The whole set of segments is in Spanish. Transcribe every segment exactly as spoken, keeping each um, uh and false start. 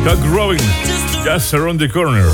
Doug Robin, Just Around the Corner.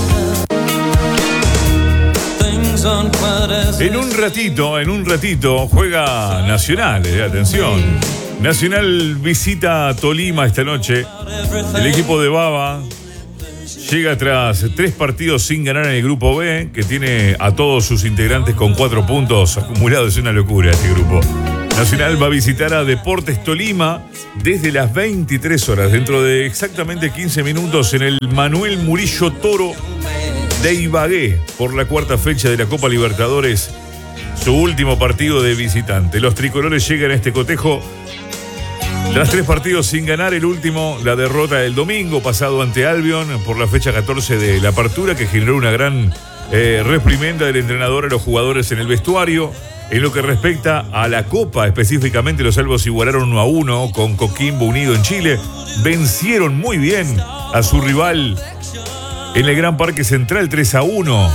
En un ratito, en un ratito juega Nacional, eh, atención. Nacional visita a Tolima esta noche. El equipo de Baba llega tras tres partidos sin ganar en el grupo B, que tiene a todos sus integrantes con cuatro puntos acumulados. Es una locura este grupo. Nacional va a visitar a Deportes Tolima desde las veintitrés horas, dentro de exactamente quince minutos, en el Manuel Murillo Toro de Ibagué, por la cuarta fecha de la Copa Libertadores, su último partido de visitante. Los tricolores llegan a este cotejo tras tres partidos sin ganar, el último, la derrota del domingo pasado ante Albion por la fecha catorce de la apertura, que generó una gran eh, reprimenda del entrenador a los jugadores en el vestuario. En lo que respecta a la Copa, específicamente, los albos igualaron uno a uno con Coquimbo Unido en Chile. Vencieron muy bien a su rival en el Gran Parque Central tres a uno.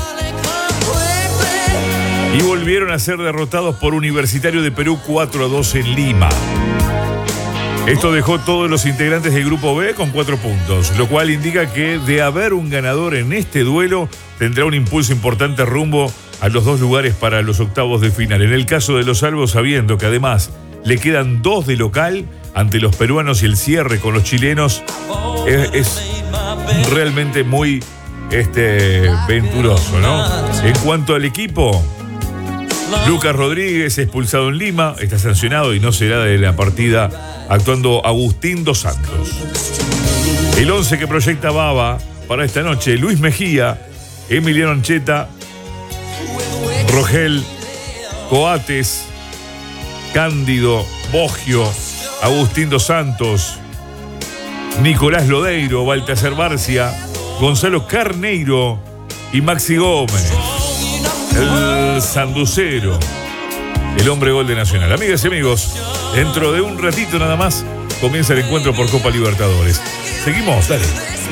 Y volvieron a ser derrotados por Universitario de Perú cuatro a dos en Lima. Esto dejó todos los integrantes del Grupo B con cuatro puntos, lo cual indica que de haber un ganador en este duelo, tendrá un impulso importante rumbo a los dos lugares para los octavos de final. En el caso de los albos, sabiendo que además le quedan dos de local ante los peruanos y el cierre con los chilenos, es, es realmente muy este, venturoso, ¿no? En cuanto al equipo, Lucas Rodríguez, expulsado en Lima, está sancionado y no será de la partida, actuando Agustín Dos Santos. El once que proyecta Baba para esta noche: Luis Mejía, Emiliano Ancheta, Rogel, Coates, Cándido, Boggio, Agustín Dos Santos, Nicolás Lodeiro, Baltasar Barcia, Gonzalo Carneiro y Maxi Gómez, el sanducero, el hombre gol de Nacional. Amigas y amigos, dentro de un ratito nada más comienza el encuentro por Copa Libertadores. Seguimos, dale.